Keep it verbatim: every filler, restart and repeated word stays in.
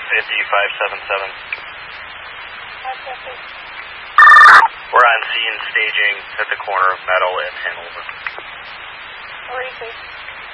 fifty, five seven seven. five fifty. We're on scene staging at the corner of Meadow and Hanover. Where do you see?